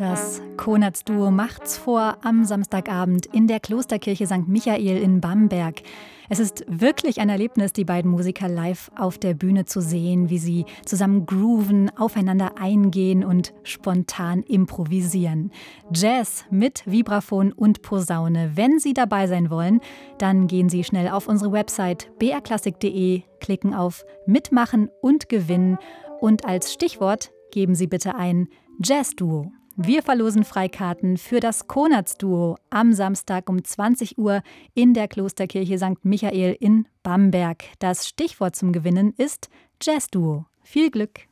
Das Konatz-Duo macht's vor am Samstagabend in der Klosterkirche St. Michael in Bamberg. Es ist wirklich ein Erlebnis, die beiden Musiker live auf der Bühne zu sehen, wie sie zusammen grooven, aufeinander eingehen und spontan improvisieren. Jazz mit Vibraphon und Posaune. Wenn Sie dabei sein wollen, dann gehen Sie schnell auf unsere Website brklassik.de, klicken auf Mitmachen und Gewinnen und als Stichwort geben Sie bitte ein Jazz-Duo. Wir verlosen Freikarten für das Konatz-Duo am Samstag um 20 Uhr in der Klosterkirche St. Michael in Bamberg. Das Stichwort zum Gewinnen ist Jazz-Duo. Viel Glück!